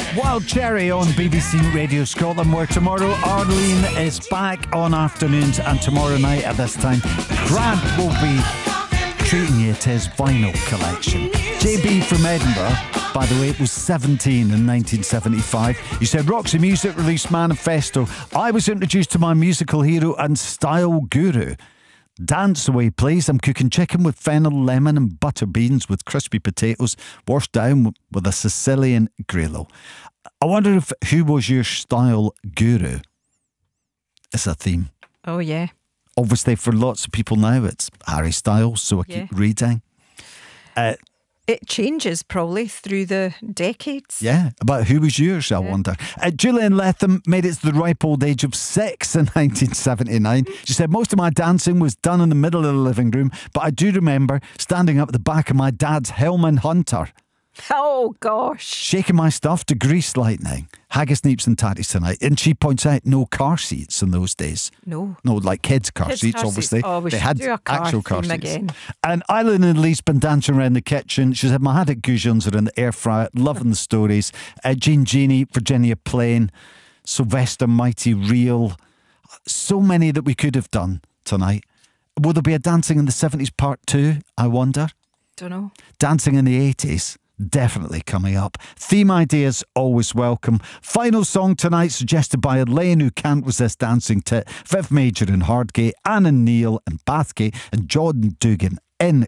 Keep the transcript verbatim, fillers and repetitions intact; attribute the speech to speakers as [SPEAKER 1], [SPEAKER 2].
[SPEAKER 1] Wild Cherry on B B C Radio Scotland, where tomorrow Arlene is back on afternoons, and tomorrow night at this time Grant will be treating you to his vinyl collection. J B from Edinburgh, by the way, it was seventeen in nineteen seventy-five. You said Roxy Music released Manifesto. I was introduced to my musical hero and style guru. Dance away, please. I'm cooking chicken with fennel, lemon and butter beans with crispy potatoes, washed down with a Sicilian grillo. I wonder if who was your style guru? It's a theme.
[SPEAKER 2] Oh, yeah.
[SPEAKER 1] Obviously, for lots of people now, it's Harry Styles, so I
[SPEAKER 2] Yeah.
[SPEAKER 1] keep reading. Uh,
[SPEAKER 2] It changes probably through the decades.
[SPEAKER 1] yeah, but who was yours, I
[SPEAKER 2] Yeah.
[SPEAKER 1] wonder. Uh, Julian Letham made it to the ripe old age of six in nineteen seventy-nine. She said, most of my dancing was done in the middle of the living room, but I do remember standing up at the back of my dad's Hellman Hunter,
[SPEAKER 2] Oh, gosh.
[SPEAKER 1] shaking my stuff to Grease Lightning, Haggis, Neeps and Tatties Tonight. And she points out no car seats in those days.
[SPEAKER 2] No.
[SPEAKER 1] No, like kids' car
[SPEAKER 2] Kids'
[SPEAKER 1] seats,
[SPEAKER 2] car seats.
[SPEAKER 1] obviously.
[SPEAKER 2] Oh, we
[SPEAKER 1] they
[SPEAKER 2] should
[SPEAKER 1] had
[SPEAKER 2] do a car
[SPEAKER 1] actual car
[SPEAKER 2] theme
[SPEAKER 1] seats.
[SPEAKER 2] again.
[SPEAKER 1] And Eileen and Lee's been dancing around the kitchen. She said, my haddock goujons are in the air fryer. Loving the stories. Uh, Jean Genie, Virginia Plain, Sylvester Mighty Real. So many that we could have done tonight. Will there be a Dancing in the seventies part two, I wonder?
[SPEAKER 2] Don't know.
[SPEAKER 1] Dancing in the eighties, definitely coming up. Theme ideas, always welcome. Final song tonight suggested by Elaine, who can't resist dancing to Viv Major in Hardgate, Anne and Neil in Bathgate, and Jordan Dugan in